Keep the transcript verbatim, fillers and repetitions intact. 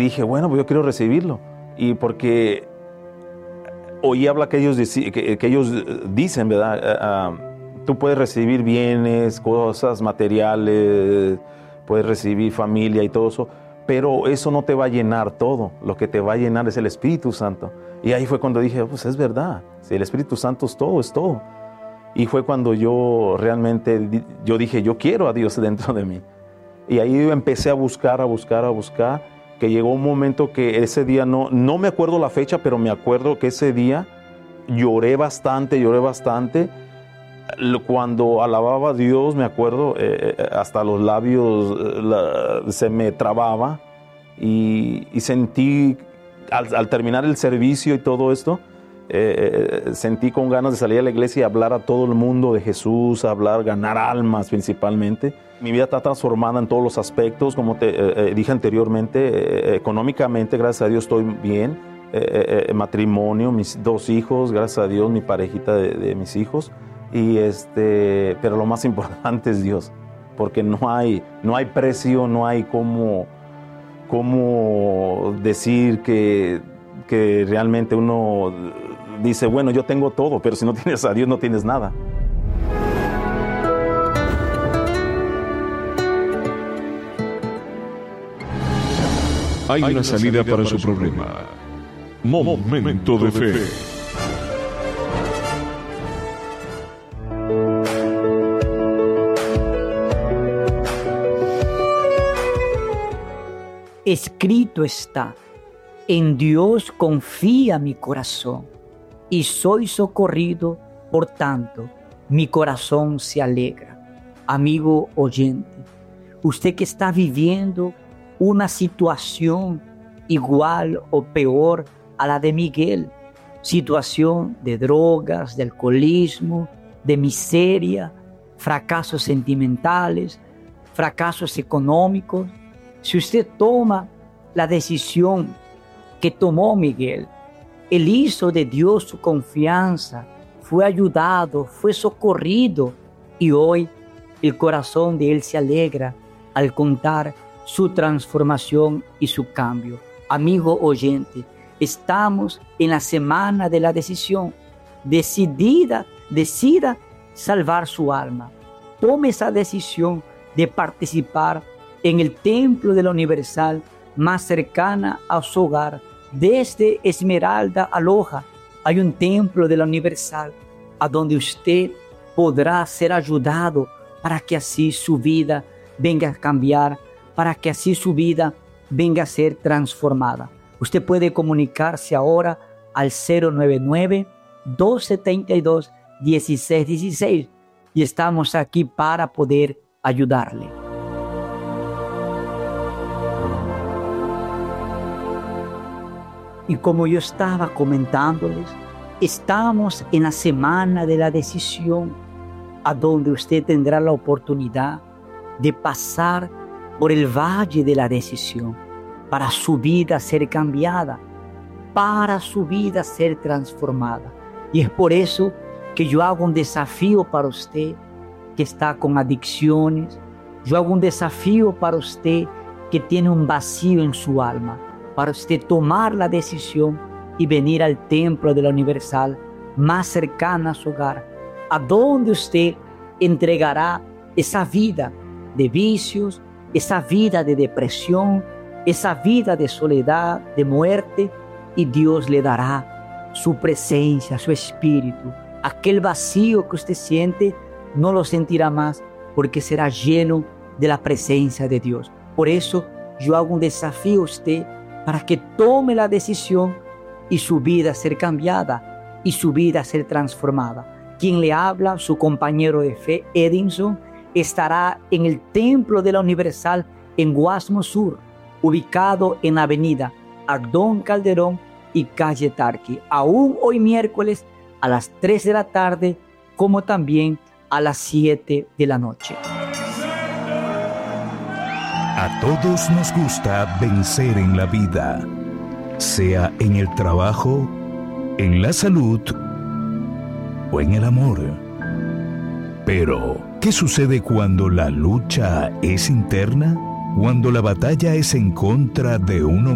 Dije, bueno, pues yo quiero recibirlo. Y porque oí hablar que ellos, que, que ellos dicen, ¿verdad? Uh, tú puedes recibir bienes, cosas materiales, puedes recibir familia y todo eso, pero eso no te va a llenar todo. Lo que te va a llenar es el Espíritu Santo. Y ahí fue cuando dije, pues es verdad, si el Espíritu Santo es todo, es todo. Y fue cuando yo realmente, yo dije, yo quiero a Dios dentro de mí. Y ahí empecé a buscar, a buscar, a buscar, que llegó un momento que ese día, no, no me acuerdo la fecha, pero me acuerdo que ese día lloré bastante, lloré bastante. Cuando alababa a Dios, me acuerdo, eh, hasta los labios eh, la, se me trababa y, y sentí, al, al terminar el servicio y todo esto, eh, eh, sentí con ganas de salir a la iglesia y hablar a todo el mundo de Jesús, hablar, ganar almas principalmente. Mi vida está transformada en todos los aspectos, como te eh, eh, dije anteriormente, eh, económicamente, gracias a Dios estoy bien, eh, eh, matrimonio, mis dos hijos, gracias a Dios, mi parejita de, de mis hijos. Y este, pero lo más importante es Dios, porque no hay, no hay precio, no hay cómo, cómo decir que, que realmente uno dice, bueno, yo tengo todo, pero si no tienes a Dios no tienes nada. Hay una salida para su problema. Momento de fe. Escrito está, en Dios confía mi corazón, y soy socorrido, por tanto, mi corazón se alegra. Amigo oyente, usted que está viviendo una situación igual o peor a la de Miguel, situación de drogas, de alcoholismo, de miseria, fracasos sentimentales, fracasos económicos. Si usted toma la decisión que tomó Miguel, él hizo de Dios su confianza, fue ayudado, fue socorrido, y hoy el corazón de él se alegra al contar su transformación y su cambio. Amigo oyente, estamos en la semana de la decisión. Decidida, decida salvar su alma. Tome esa decisión de participar en el templo de la Universal más cercana a su hogar. Desde Esmeralda a Loja hay un templo de la Universal a donde usted podrá ser ayudado para que así su vida venga a cambiar, para que así su vida venga a ser transformada. Usted puede comunicarse ahora al cero nueve nueve, dos siete dos, uno seis uno seis y estamos aquí para poder ayudarle. Y como yo estaba comentándoles, estamos en la semana de la decisión, a donde usted tendrá la oportunidad de pasar por el valle de la decisión, para su vida ser cambiada, para su vida ser transformada. Y es por eso que yo hago un desafío para usted que está con adicciones, yo hago un desafío para usted que tiene un vacío en su alma, para usted tomar la decisión y venir al templo de la Universal más cercana a su hogar, a donde usted entregará esa vida de vicios, esa vida de depresión, esa vida de soledad, de muerte, y Dios le dará su presencia, su espíritu. Aquel vacío que usted siente no lo sentirá más, porque será lleno de la presencia de Dios. Por eso yo hago un desafío a usted para que tome la decisión y su vida ser cambiada y su vida ser transformada. Quien le habla, su compañero de fe, Edinson, estará en el Templo de la Universal en Guasmo Sur, ubicado en la avenida Ardón Calderón y calle Tarqui, aún hoy miércoles a las tres de la tarde, como también a las siete de la noche. A todos nos gusta vencer en la vida, sea en el trabajo, en la salud o en el amor. Pero, ¿qué sucede cuando la lucha es interna? Cuando la batalla es en contra de uno